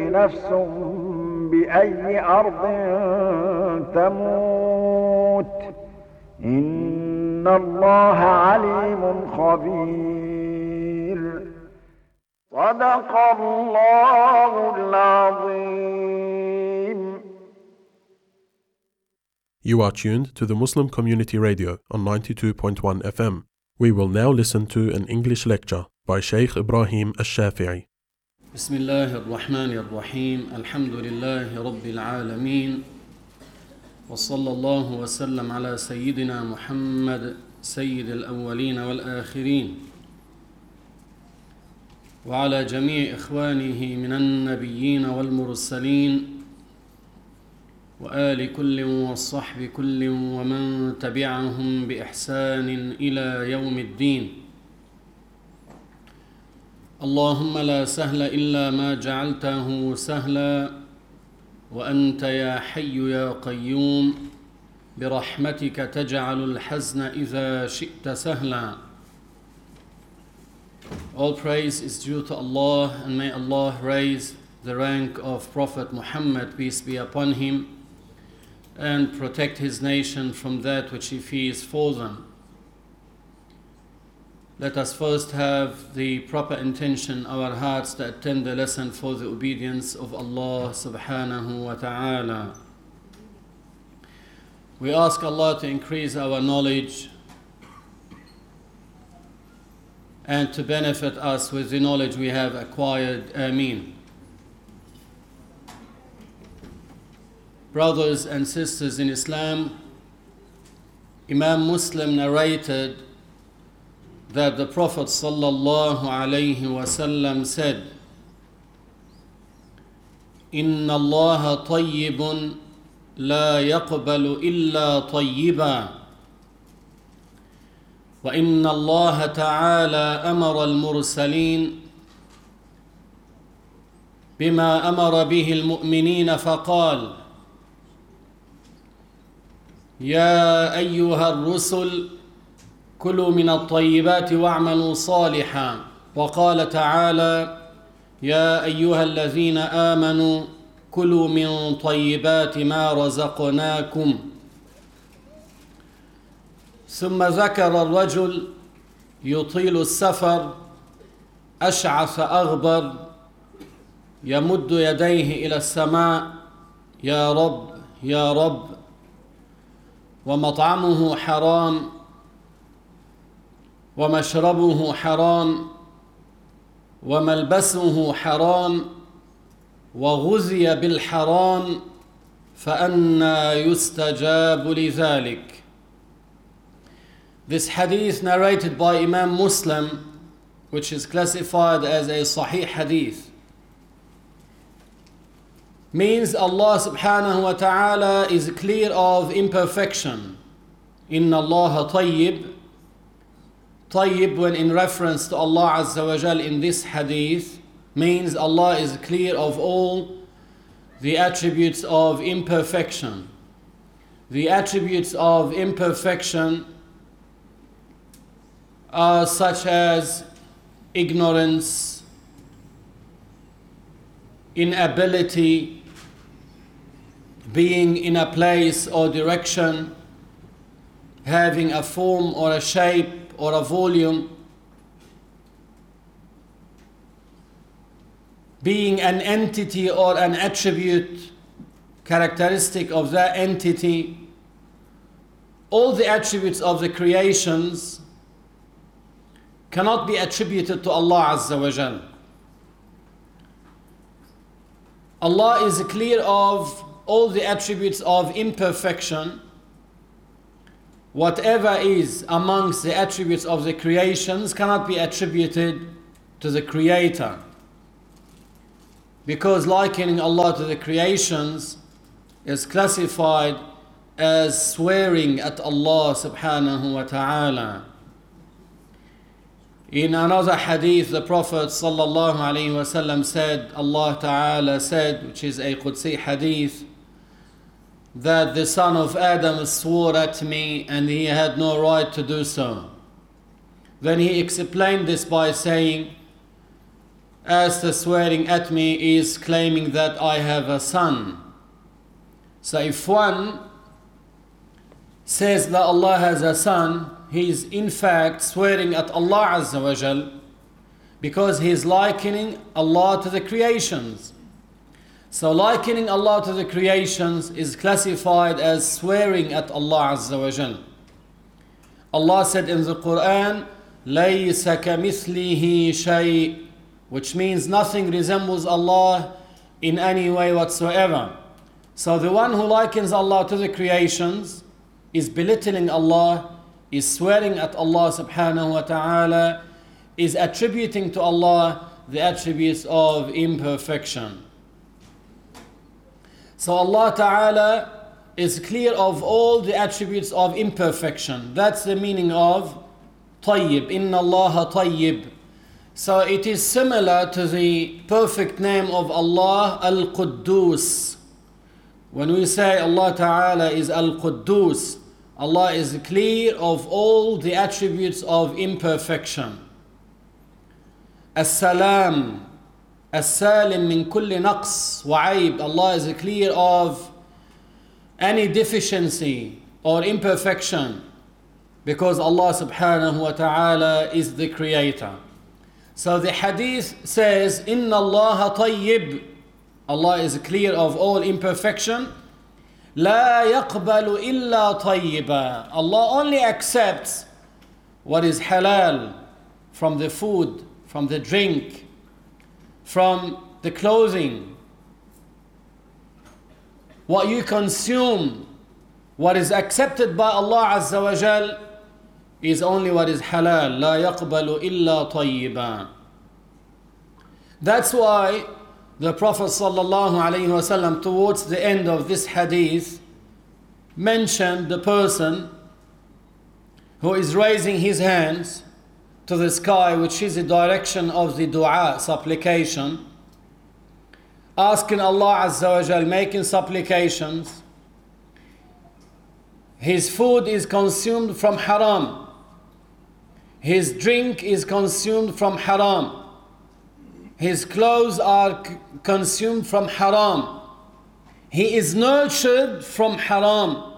نفس بأي أرض تموت إن الله عليم خبير صدق الله العظيم. You are tuned to the Muslim Community Radio on 92.1 FM. We will now listen to an English lecture by Shaykh Ibrahim Al-Shafi'i. بسم الله الرحمن الرحيم الحمد لله رب العالمين وصلى الله وسلم على سيدنا محمد سيد الأولين والآخرين وعلى جميع إخوانه من النبيين والمرسلين وآل كل والصحب كل ومن تبعهم بإحسان إلى يوم الدين. اللهم لا سهل إلا ما جعلته سهلا وأنت يا حي يا قيوم برحمتك تجعل الحزن إذا شئت سهلا. All praise is due to Allah, and may Allah raise the rank of Prophet Muhammad, peace be upon him, and protect his nation from that which he fears for them. Let us first have the proper intention, our hearts, to attend the lesson for the obedience of Allah subhanahu wa ta'ala. We ask Allah to increase our knowledge and to benefit us with the knowledge we have acquired. Ameen. Brothers and sisters in Islam, Imam Muslim narrated that the Prophet sallallahu alayhi wasallam said, "Inna Allah tayyibun la yaqbalu illa tayyiba." وإن الله تعالى أمر المرسلين بما أمر به المؤمنين فقال: يا أيها الرسل كلوا من الطيبات واعملوا صالحا. وقال تعالى: يا أيها الذين آمنوا كلوا من طيبات ما رزقناكم. ثم ذكر الرجل يطيل السفر أشعث أغبر يمد يديه إلى السماء: يا رب يا رب. ومطعمه حرام ومشربه حرام وملبسه حرام وغذي بالحرام فأنى يستجاب لذلك. This hadith narrated by Imam Muslim, which is classified as a Sahih hadith, means Allah subhanahu wa ta'ala is clear of imperfection. Inna Allah tayyib. Tayyib, when in reference to Allah Azza wa Jal in this hadith, means Allah is clear of all the attributes of imperfection. The attributes of imperfection are such as ignorance, inability, being in a place or direction, having a form or a shape or a volume, being an entity or an attribute, characteristic of that entity. All the attributes of the creations cannot be attributed to Allah Azza wa Jal. Allah is clear of all the attributes of imperfection. Whatever is amongst the attributes of the creations cannot be attributed to the Creator, because likening Allah to the creations is classified as swearing at Allah subhanahu wa ta'ala. In another hadith, the Prophet sallallahu alaihi wasallam said, Allah Ta'ala said, which is a Qudsi hadith, that the son of Adam swore at me and he had no right to do so. Then he explained this by saying, as the swearing at me is claiming that I have a son. So if one says that Allah has a son, he is in fact swearing at Allah Azza wa Jal, because he is likening Allah to the creations. So likening Allah to the creations is classified as swearing at Allah Azza wa Jal. Allah said in the Quran, لَيْسَ كَمِثْلِهِ شَيْءٍ, which means nothing resembles Allah in any way whatsoever. So the one who likens Allah to the creations is belittling Allah, is swearing at Allah subhanahu wa ta'ala, is attributing to Allah the attributes of imperfection. So Allah ta'ala is clear of all the attributes of imperfection. That's the meaning of Tayyib. Inna Allah Tayyib. So it is similar to the perfect name of Allah, Al-Quddus. When we say Allah Ta'ala is Al-Quddus, Allah is clear of all the attributes of imperfection. As-Salam, As-Salim min kulli naqs wa aib. Allah is clear of any deficiency or imperfection, because Allah subhanahu wa ta'ala is the creator. So the hadith says, Inna Allah tayyib. Allah is clear of all imperfection. La yaqbalu illa tayyiba. Allah only accepts what is halal from the food, from the drink, from the clothing. What you consume, what is accepted by Allah Azza wa Jal, is only what is halal. La yaqbalu illa tayyiba. That's why the Prophet sallallahu alaihi wasallam, towards the end of this hadith, mentioned the person who is raising his hands to the sky, which is the direction of the dua, supplication, asking Allah Azza wa Jal, making supplications. His food is consumed from haram. His drink is consumed from haram. His clothes are consumed from haram. He is nurtured from haram.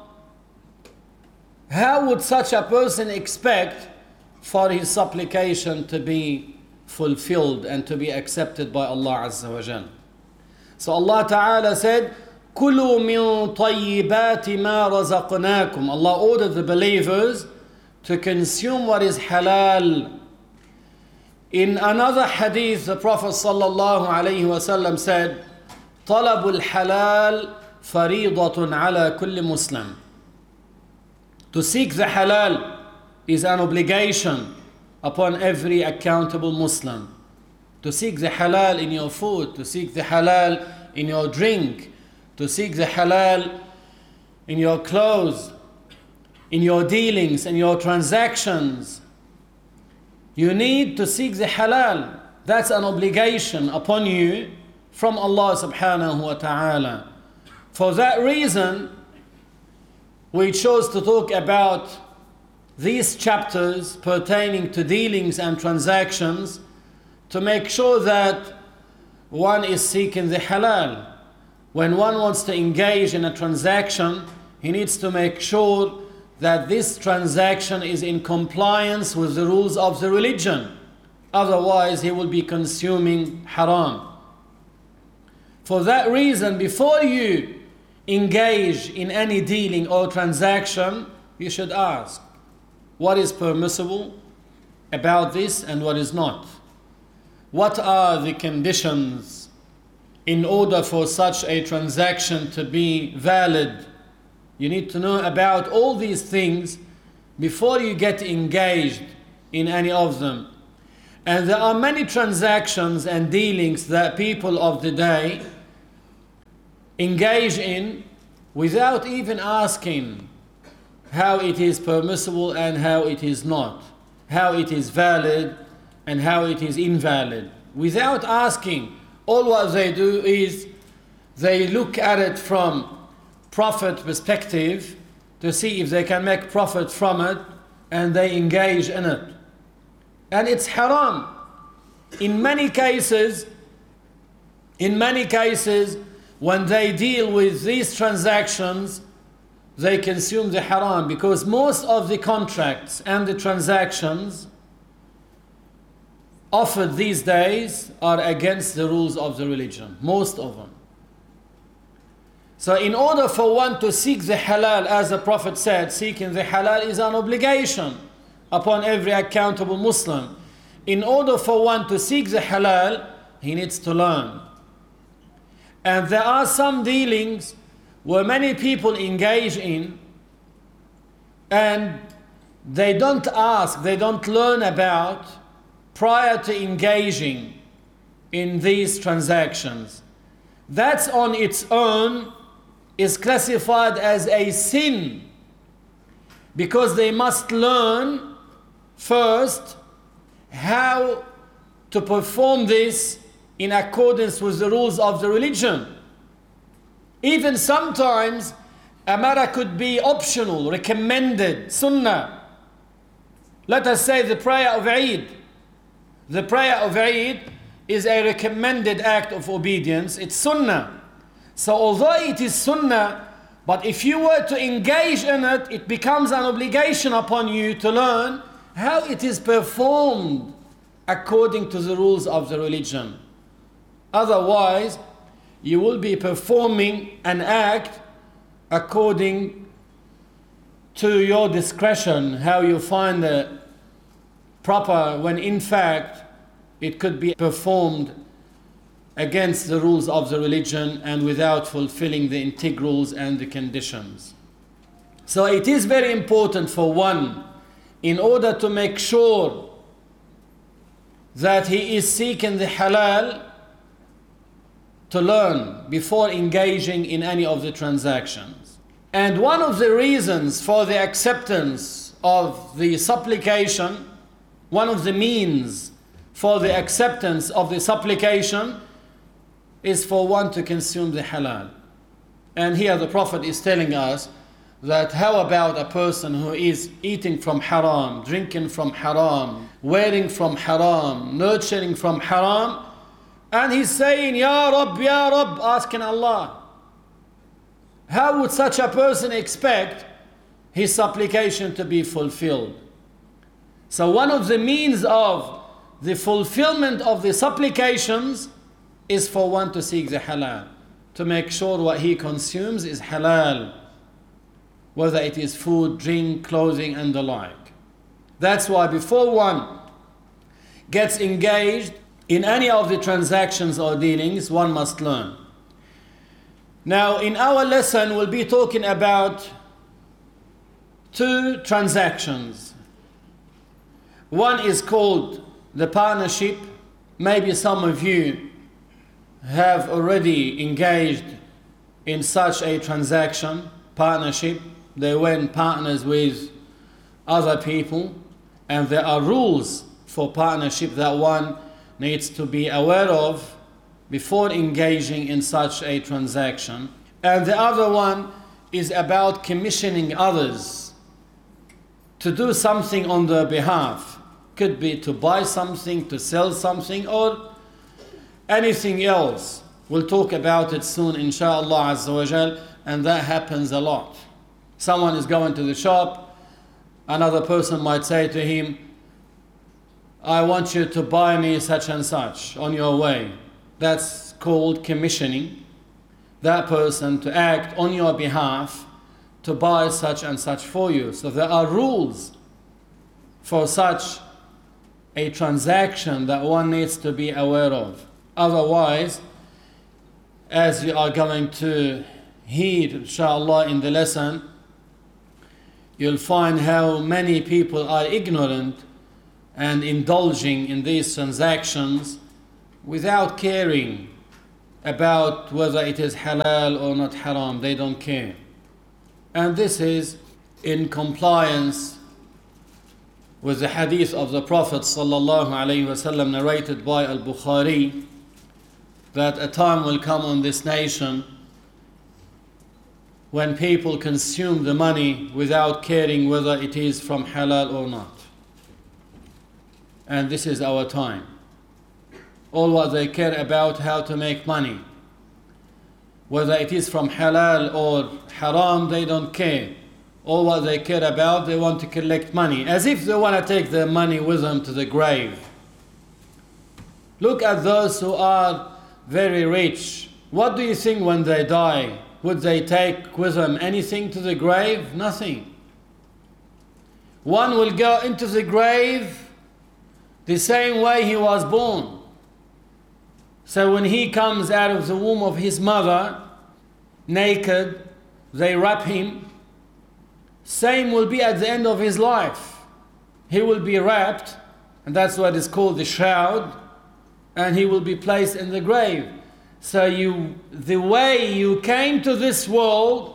How would such a person expect for his supplication to be fulfilled and to be accepted by Allah Azza wa Jal? So Allah Ta'ala said, كُلُوا مِن طَيِّبَاتِ مَا رَزَقْنَاكُمْ. Allah ordered the believers to consume what is halal. In another hadith, the Prophet sallallahu alaihi wasallam said, طَلَبُ الْحَلَالِ فَرِيضَةٌ عَلَى كُلِّ مُسْلِمٍ. To seek the halal is an obligation upon every accountable Muslim. To seek the halal in your food, to seek the halal in your drink, to seek the halal in your clothes, in your dealings, in your transactions. You need to seek the halal. That's an obligation upon you from Allah subhanahu wa ta'ala. For that reason, we chose to talk about these chapters pertaining to dealings and transactions, to make sure that one is seeking the halal. When one wants to engage in a transaction, he needs to make sure that this transaction is in compliance with the rules of the religion. Otherwise, he will be consuming haram. For that reason, before you engage in any dealing or transaction, you should ask, what is permissible about this and what is not? What are the conditions in order for such a transaction to be valid? You need to know about all these things before you get engaged in any of them. And there are many transactions and dealings that people of the day engage in without even asking how it is permissible and how it is not, how it is valid and how it is invalid. Without asking, all what they do is they look at it from profit perspective to see if they can make profit from it, and they engage in it. And it's haram. in many cases, when they deal with these transactions, they consume the haram, because most of the contracts and the transactions offered these days are against the rules of the religion, most of them. So in order for one to seek the halal, as the Prophet said, seeking the halal is an obligation upon every accountable Muslim. In order for one to seek the halal, he needs to learn. And there are some dealings where many people engage in, and they don't ask, they don't learn about prior to engaging in these transactions. That's on its own is classified as a sin, because they must learn first how to perform this in accordance with the rules of the religion. Even sometimes a matter could be optional, recommended, sunnah. Let us say the prayer of Eid. The prayer of Eid is a recommended act of obedience. It's sunnah. So although it is sunnah, but if you were to engage in it, it becomes an obligation upon you to learn how it is performed according to the rules of the religion. Otherwise, you will be performing an act according to your discretion, how you find it proper, when in fact it could be performed against the rules of the religion and without fulfilling the integrals and the conditions. So it is very important for one, in order to make sure that he is seeking the halal, to learn before engaging in any of the transactions. And one of the reasons for the acceptance of the supplication, one of the means for the acceptance of the supplication, is for one to consume the halal. And here the Prophet is telling us that how about a person who is eating from haram, drinking from haram, wearing from haram, nurturing from haram, and he's saying, Ya Rabb, asking Allah. How would such a person expect his supplication to be fulfilled? So one of the means of the fulfillment of the supplications is for one to seek the halal, to make sure what he consumes is halal, whether it is food, drink, clothing, and the like. That's why before one gets engaged in any of the transactions or dealings, one must learn. Now, in our lesson, we'll be talking about two transactions. One is called the partnership. Maybe some of you have already engaged in such a transaction, partnership. They went partners with other people, and there are rules for partnership that one needs to be aware of before engaging in such a transaction. And the other one is about commissioning others to do something on their behalf. Could be to buy something, to sell something, or anything else. We'll talk about it soon, inshallah azza wa jal, and that happens a lot. Someone is going to the shop, another person might say to him, I want you to buy me such and such on your way. That's called commissioning that person to act on your behalf to buy such and such for you. So there are rules for such a transaction that one needs to be aware of. Otherwise, as you are going to heed, inshallah, in the lesson, you'll find how many people are ignorant and indulging in these transactions without caring about whether it is halal or not haram. They don't care. And this is in compliance with the hadith of the Prophet sallallahu alaihi wasallam narrated by Al-Bukhari, that a time will come on this nation when people consume the money without caring whether it is from halal or not. And this is our time. All what they care about how to make money. Whether it is from halal or haram, they don't care. All what they care about, they want to collect money, as if they want to take their money with them to the grave. Look at those who are very rich. What do you think when they die? Would they take with them anything to the grave? Nothing. One will go into the grave the same way he was born. So when he comes out of the womb of his mother, naked, they wrap him. Same will be at the end of his life. He will be wrapped, and that's what is called the shroud, and he will be placed in the grave. So the way you came to this world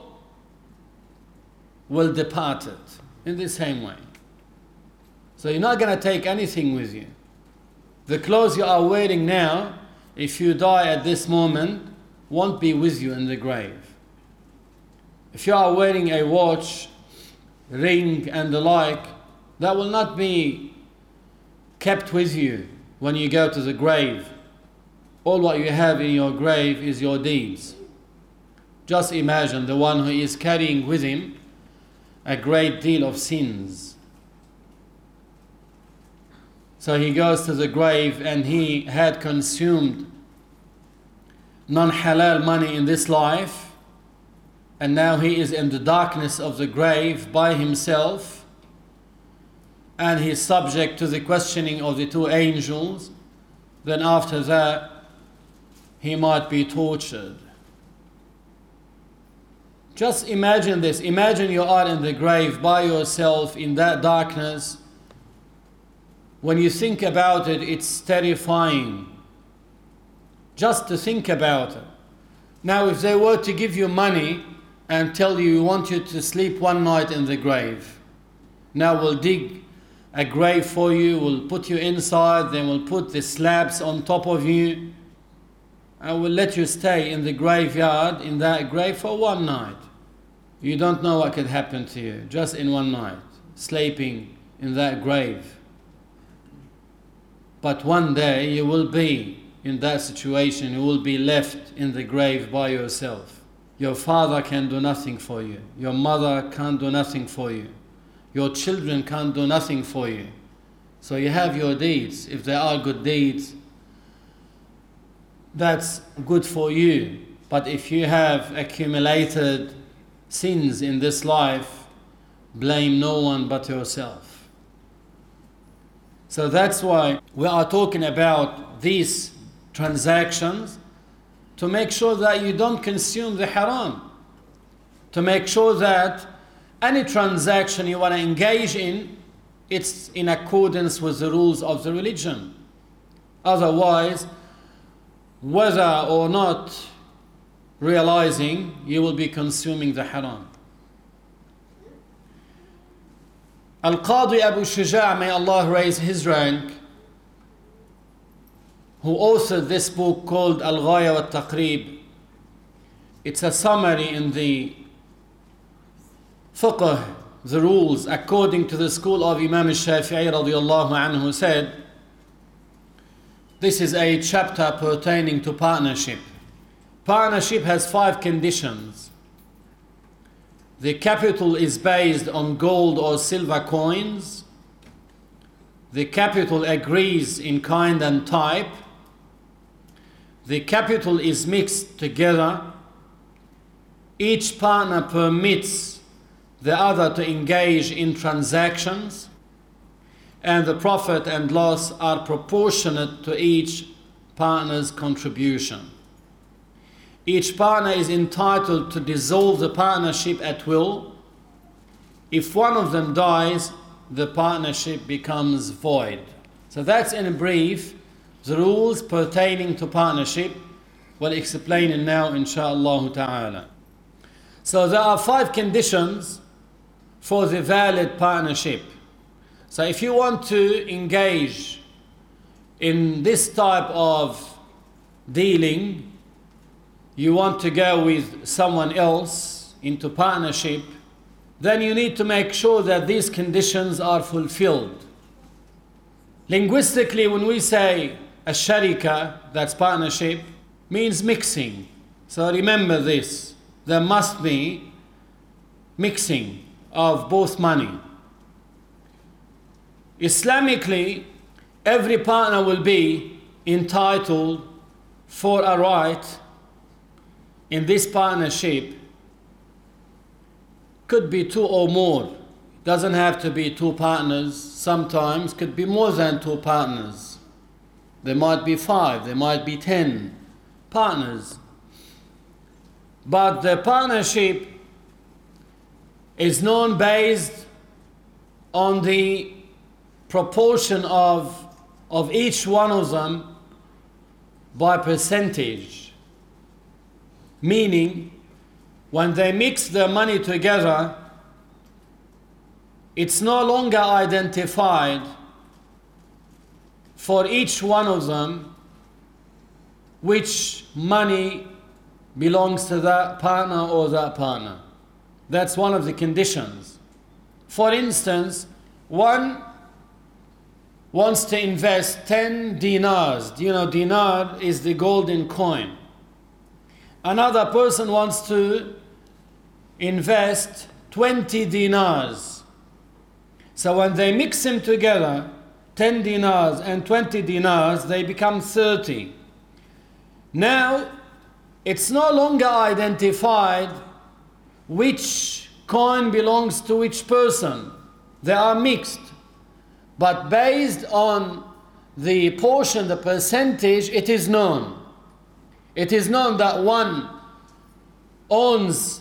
will depart it in the same way. So you're not going to take anything with you. The clothes you are wearing now, if you die at this moment, won't be with you in the grave. If you are wearing a watch, ring and the like, that will not be kept with you when you go to the grave. All what you have in your grave is your deeds. Just imagine the one who is carrying with him a great deal of sins. So he goes to the grave and he had consumed non-halal money in this life, and now he is in the darkness of the grave by himself, and he is subject to the questioning of the two angels. Then after that, he might be tortured. Just imagine this. Imagine you are in the grave by yourself in that darkness. When you think about it, it's terrifying. Just to think about it. Now, if they were to give you money and tell you, we want you to sleep one night in the grave. Now we'll dig a grave for you, we'll put you inside, then we'll put the slabs on top of you, and we'll let you stay in the graveyard, in that grave for one night. You don't know what could happen to you, just in one night, sleeping in that grave. But one day you will be in that situation, you will be left in the grave by yourself. Your father can do nothing for you. Your mother can't do nothing for you. Your children can't do nothing for you. So you have your deeds. If they are good deeds, that's good for you. But if you have accumulated sins in this life, blame no one but yourself. So that's why we are talking about these transactions, to make sure that you don't consume the haram, to make sure that any transaction you want to engage in, it's in accordance with the rules of the religion. Otherwise, whether or not realizing, you will be consuming the haram. Al-Qadi Abu Shuja', may Allah raise his rank, who authored this book called Al-Ghaya wa Taqrib. It's a summary in the fiqh, the rules according to the school of Imam al-Shafi'i radiyallahu anhu, said, this is a chapter pertaining to partnership. Partnership has 5 conditions. The capital is based on gold or silver coins. The capital agrees in kind and type. The capital is mixed together. Each partner permits the other to engage in transactions, and the profit and loss are proportionate to each partner's contribution. Each partner is entitled to dissolve the partnership at will. If one of them dies, the partnership becomes void. So that's in brief the rules pertaining to partnership. We'll explain it now, inshaAllah ta'ala. So there are 5 conditions for the valid partnership. So if you want to engage in this type of dealing, you want to go with someone else into partnership, then you need to make sure that these conditions are fulfilled. Linguistically, when we say Ash-sharika, that's partnership, means mixing. So remember this. There must be mixing of both money. Islamically, every partner will be entitled for a right in this partnership. Could be 2 or more. It doesn't have to be 2 partners. Sometimes could be more than 2 partners. There might be 5, there might be 10 partners. But the partnership is known based on the proportion of each one of them by percentage. Meaning, when they mix their money together, it's no longer identified for each one of them which money belongs to that partner or that partner. That's one of the conditions. For instance, one wants to invest 10 dinars. You know, dinar is the golden coin. Another person wants to invest 20 dinars. So when they mix them together, 10 dinars and 20 dinars, they become 30. Now, it's no longer identified which coin belongs to which person. They are mixed. But based on the portion, the percentage, it is known. It is known that one owns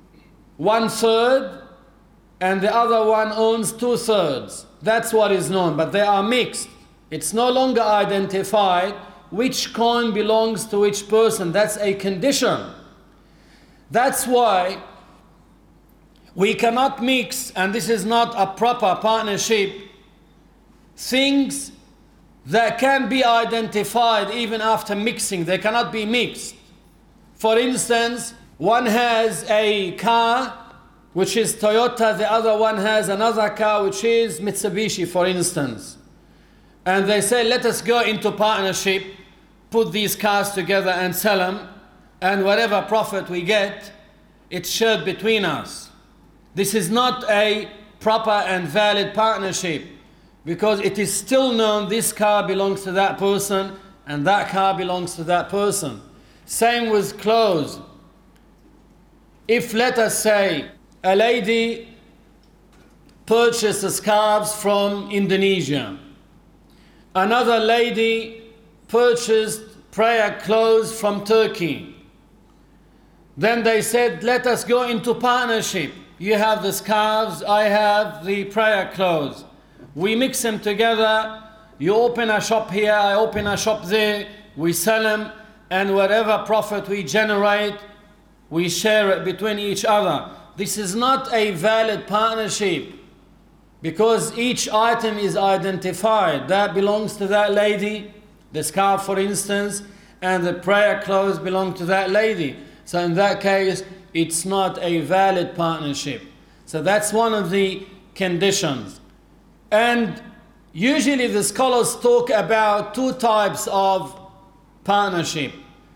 1/3 and the other one owns 2/3. That's what is known, but they are mixed. It's no longer identified which coin belongs to which person. That's a condition. That's why we cannot mix, and this is not a proper partnership, things that can be identified even after mixing. They cannot be mixed. For instance, one has a car which is Toyota, the other one has another car which is Mitsubishi, for instance. And they say, let us go into partnership, put these cars together and sell them, and whatever profit we get, it's shared between us. This is not a proper and valid partnership, because it is still known this car belongs to that person and that car belongs to that person. Same with clothes. If, let us say, a lady purchases scarves from Indonesia, another lady purchased prayer clothes from Turkey, then they said, let us go into partnership. You have the scarves, I have the prayer clothes. We mix them together. You open a shop here, I open a shop there. We sell them, and whatever profit we generate, we share it between each other. This is not a valid partnership, because each item is identified. That belongs to that lady, the scarf for instance, and the prayer clothes belong to that lady. So in that case, it's not a valid partnership. So that's one of the conditions. And usually the scholars talk about 2 types of partnership.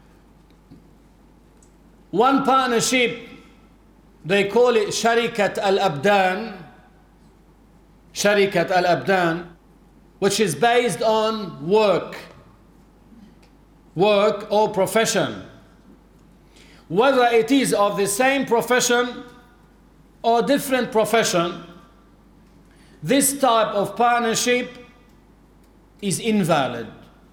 One partnership, they call it Sharikat al-Abdan, Sharikat al-Abdan, which is based on work or profession. Whether it is of the same profession or different profession, this type of partnership is invalid.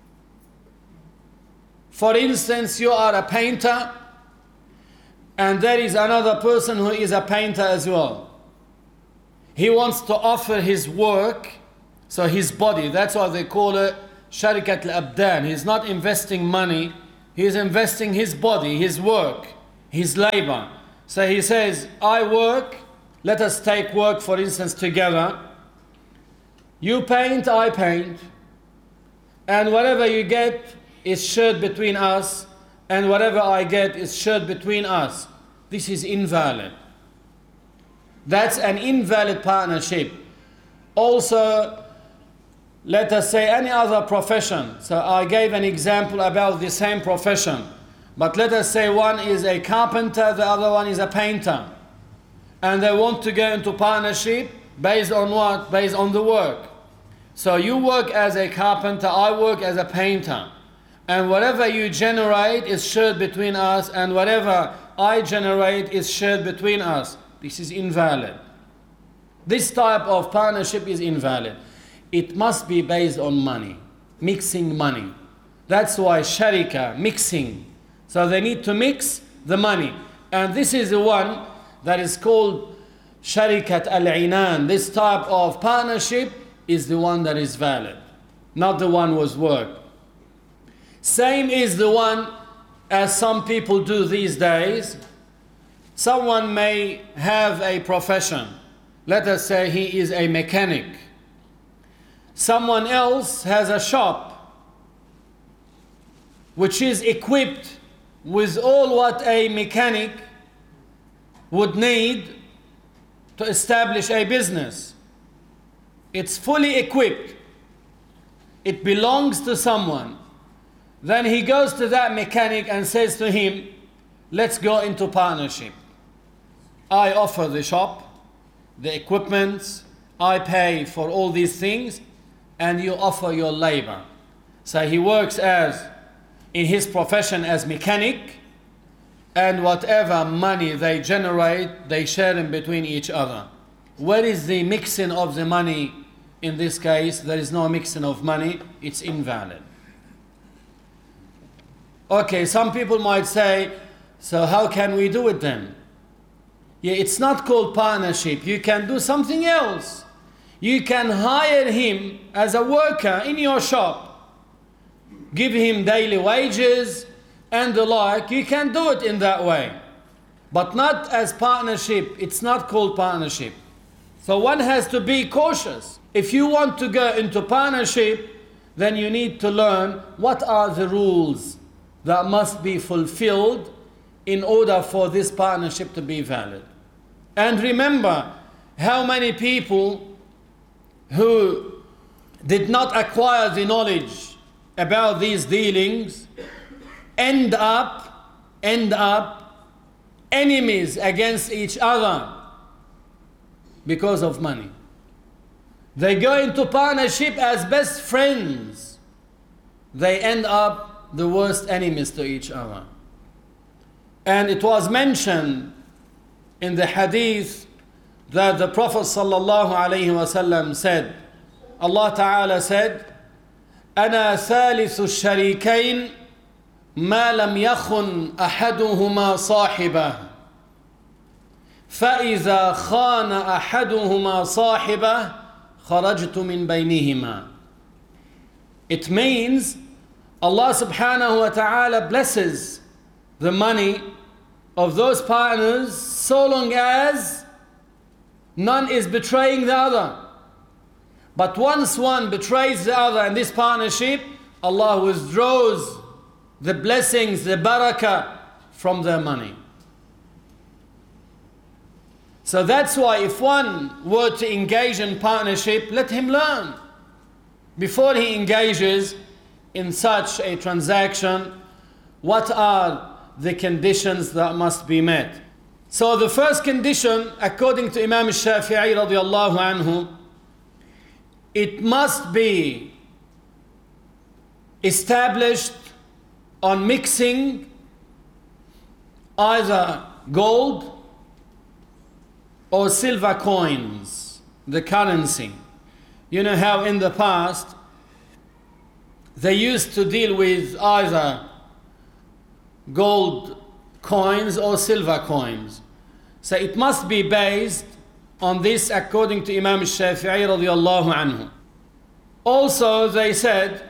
For instance, you are a painter and there is another person who is a painter as well. He wants to offer his work, so his body, that's why they call it Sharikat al-Abdan. He's not investing money, he's investing his body, his work, his labor. So he says, I work, let us take work for instance together. You paint, I paint, and whatever you get is shared between us, and whatever I get is shared between us. This is invalid. That's an invalid partnership. Also, let us say any other profession. So I gave an example about the same profession. But let us say one is a carpenter, the other one is a painter. And they want to go into partnership based on what? Based on the work. So you work as a carpenter, I work as a painter. And whatever you generate is shared between us, and whatever I generate is shared between us. This is invalid. This type of partnership is invalid. It must be based on money, mixing money. That's why sharika, mixing. So they need to mix the money. And this is the one that is called sharikat al-inan. This type of partnership is the one that is valid, not the one with work. Same is the one as some people do these days. Someone may have a profession. Let us say he is a mechanic. Someone else has a shop which is equipped with all what a mechanic would need to establish a business. It's fully equipped. It belongs to someone. Then he goes to that mechanic and says to him, let's go into partnership. I offer the shop, the equipment, I pay for all these things, and you offer your labor. So he works as, in his profession as mechanic, and whatever money they generate, they share in between each other. Where is the mixing of the money in this case? There is no mixing of money, it's invalid. Okay, some people might say, so how can we do it then? Yeah, it's not called partnership. You can do something else. You can hire him as a worker in your shop. Give him daily wages and the like. You can do it in that way. But not as partnership. It's not called partnership. So one has to be cautious. If you want to go into partnership, then you need to learn what are the rules that must be fulfilled in order for this partnership to be valid. And remember how many people who did not acquire the knowledge about these dealings end up enemies against each other because of money. They go into partnership as best friends. They end up the worst enemies to each other. And it was mentioned in the hadith that the Prophet sallallahu alaihi wasallam said, Allah Ta'ala said, أنا ثالث الشريكين ما لم يخن أحدهما صاحبه فإذا خان أحدهما صاحبه خرجت من بينهما. It means Allah subhanahu wa ta'ala blesses the money of those partners so long as none is betraying the other. But once one betrays the other in this partnership, Allah withdraws the blessings, the barakah from their money. So that's why if one were to engage in partnership, let him learn before he engages in such a transaction what are the conditions that must be met. So the first condition, according to Imam Shafi'i radiallahu anhu, it must be established on mixing either gold or silver coins, the currency. You know how in the past they used to deal with either gold coins or silver coins. So it must be based on this according to Imam Shafi'i radiallahu anhu. Also they said,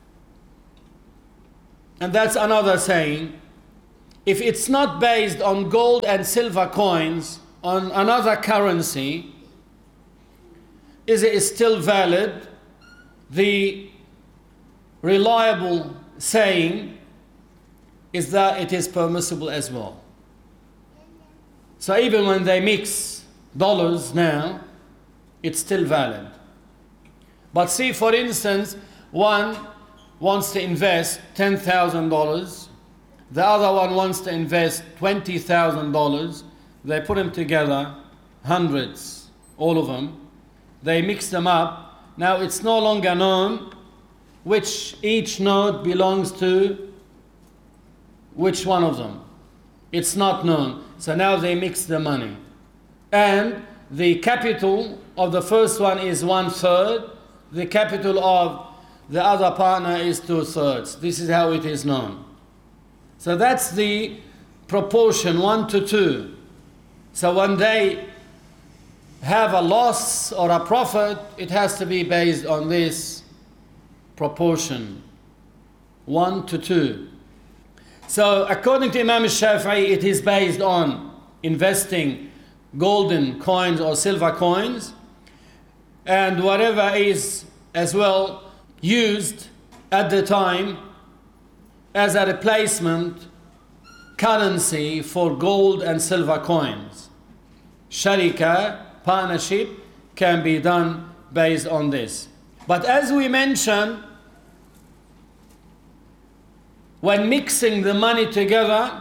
and that's another saying, if it's not based on gold and silver coins, on another currency, is it still valid? The reliable saying is that it is permissible as well. So even when they mix dollars now, it's still valid. But see, for instance, one wants to invest $10,000, the other one wants to invest $20,000. They put them together, hundreds, all of them. They mix them up. Now it's no longer known which each note belongs to which one of them. It's not known. So now they mix the money. And the capital of the first one is 1/3. The capital of the other partner is 2/3. This is how it is known. So that's the proportion, 1:2. So when they have a loss or a profit, it has to be based on this proportion, 1:2. So according to Imam Shafi'i, it is based on investing golden coins or silver coins, and whatever is as well used at the time as a replacement currency for gold and silver coins. Sharika, partnership, can be done based on this. But as we mentioned, when mixing the money together,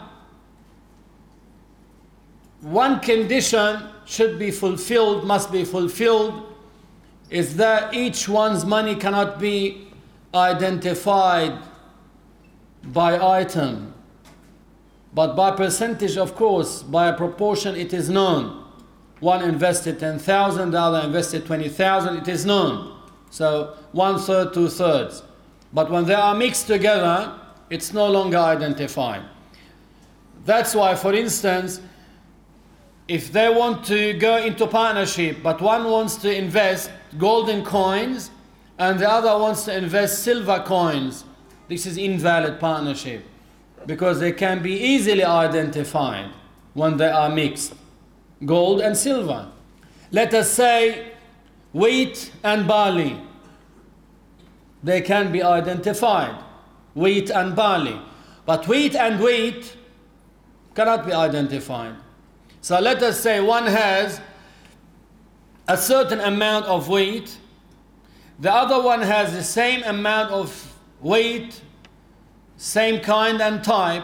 one condition should be fulfilled, must be fulfilled, is that each one's money cannot be identified by item, but by percentage, of course, by a proportion, it is known. One invested 10,000, the other invested 20,000, it is known. So 1/3, 2/3. But when they are mixed together, it's no longer identified. That's why, for instance, if they want to go into partnership, but one wants to invest golden coins and the other wants to invest silver coins, this is invalid partnership, because they can be easily identified when they are mixed, gold and silver. Let us say wheat and barley. They can be identified, wheat and barley. But wheat and wheat cannot be identified. So let us say one has a certain amount of wheat, the other one has the same amount of wheat, same kind and type.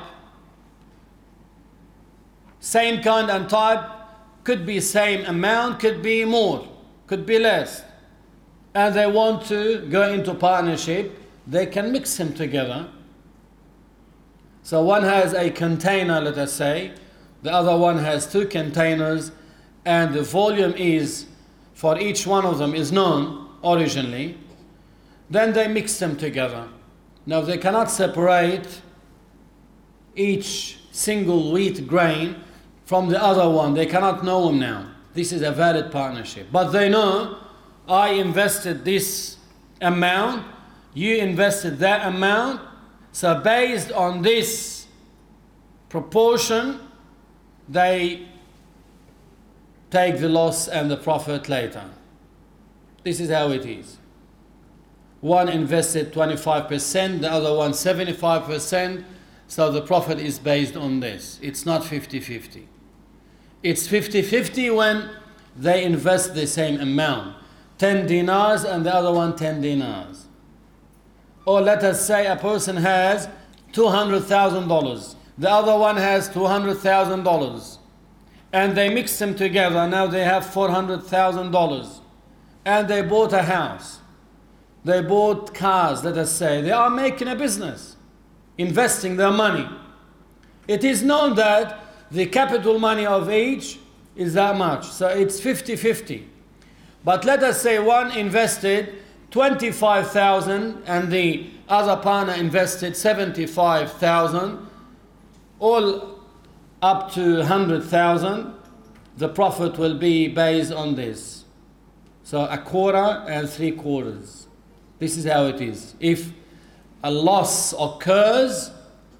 Same kind and type, could be same amount, could be more, could be less. And they want to go into partnership, they can mix them together. So one has a container, let us say, the other one has 2 containers, and the volume is, for each one of them, is known originally. Then they mix them together. Now they cannot separate each single wheat grain from the other one. They cannot know them now. This is a valid partnership. But they know, I invested this amount, you invested that amount, so based on this proportion, they take the loss and the profit later. This is how it is. One invested 25%, the other one 75%, so the profit is based on this. It's not 50-50. It's 50-50 when they invest the same amount, 10 dinars and the other one 10 dinars. Or let us say a person has $200,000, the other one has $200,000, and they mix them together. Now they have $400,000, and they bought a house, they bought cars, let us say. They are making a business, investing their money. It is known that the capital money of each is that much, so it's 50-50. But let us say one invested 25,000 and the other partner invested 75,000, all up to 100,000. The profit will be based on this. So a quarter and 3/4. This is how it is. If a loss occurs,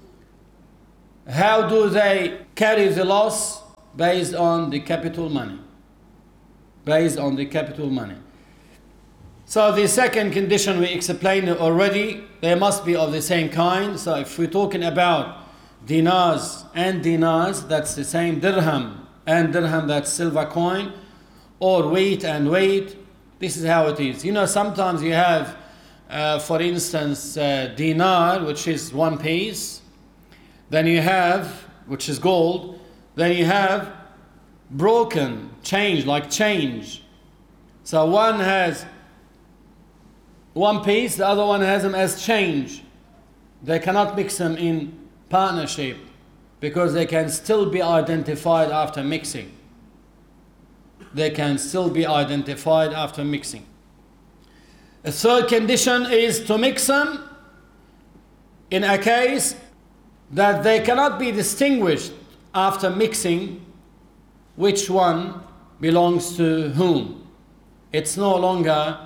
how do they carry the loss? Based on the capital money. Based on the capital money. So the second condition we explained already, they must be of the same kind. So if we're talking about dinars and dinars, that's the same. Dirham and dirham, that's silver coin. Or wheat and wheat. This is how it is. You know, sometimes you have, for instance, dinar, which is one piece. Then you have, which is gold. Then you have broken change, like change. So one has one piece, the other one has them as change. They cannot mix them in partnership because they can still be identified after mixing. They can still be identified after mixing. A third condition is to mix them in a case that they cannot be distinguished after mixing which one belongs to whom. It's no longer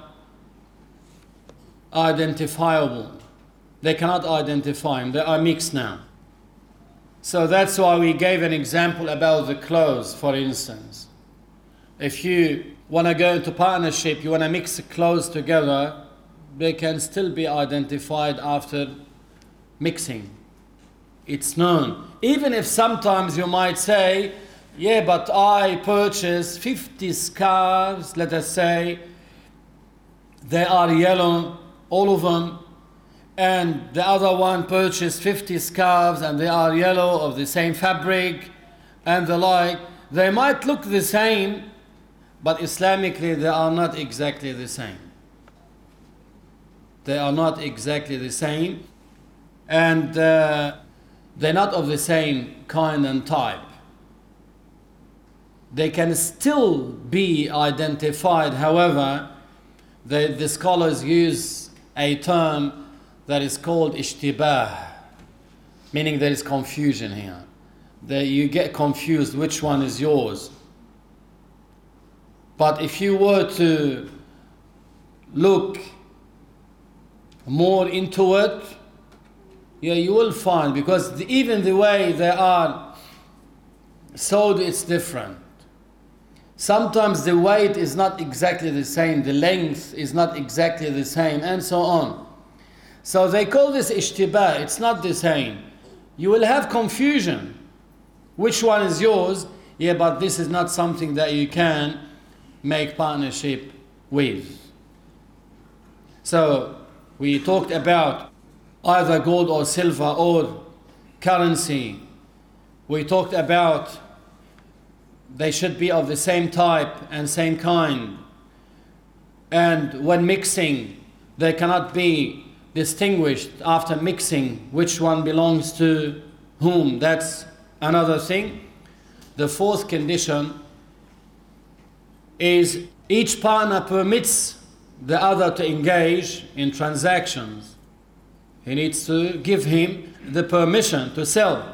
identifiable. They cannot identify them. They are mixed now. So that's why we gave an example about the clothes, for instance. If you want to go into partnership, you want to mix the clothes together, they can still be identified after mixing. It's known. Even if sometimes you might say, yeah, but I purchased 50 scarves, let us say, they are yellow, all of them, and the other one purchased 50 scarves and they are yellow of the same fabric and the like. They might look the same, but Islamically they are not exactly the same. They are not exactly the same, and they're not of the same kind and type. They can still be identified, however, the scholars use a term that is called ishtibah, meaning there is confusion here. That you get confused which one is yours. But if you were to look more into it, yeah, you will find, because even the way they are sewed, it's different. Sometimes the weight is not exactly the same, the length is not exactly the same, and so on. So they call this ishtibah, it's not the same. You will have confusion. Which one is yours? Yeah, but this is not something that you can make partnership with. So we talked about either gold or silver or currency. We talked about they should be of the same type and same kind. And when mixing, they cannot be distinguished after mixing which one belongs to whom. That's another thing. The fourth condition is each partner permits the other to engage in transactions. He needs to give him the permission to sell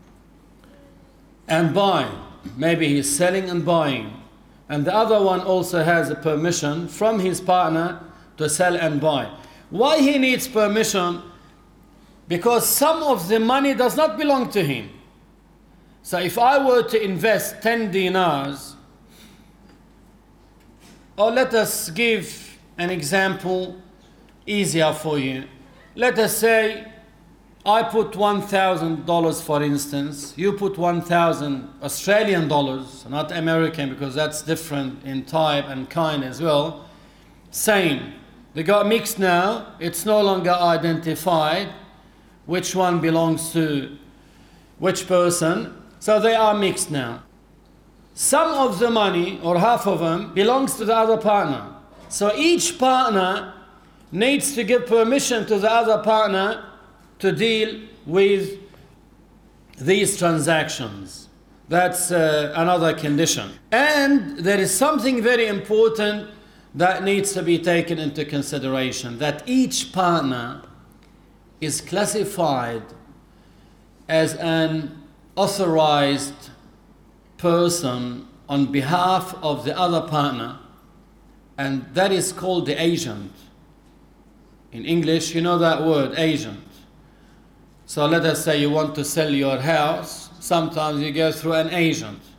and buy. Maybe he's selling and buying. And the other one also has a permission from his partner to sell and buy. Why he needs permission? Because some of the money does not belong to him. So if I were to invest 10 dinars, or let us give an example easier for you. Let us say I put $1,000, for instance. You put 1,000 Australian dollars, not American, because that's different in type and kind as well. Same. They got mixed now. It's no longer identified which one belongs to which person. So they are mixed now. Some of the money, or half of them, belongs to the other partner. So each partner needs to give permission to the other partner to deal with these transactions. That's another condition. And there is something very important that needs to be taken into consideration, that each partner is classified as an authorized person on behalf of the other partner, and that is called the agent. In English, you know that word, agent. So let us say you want to sell your house. Sometimes you go through an agent.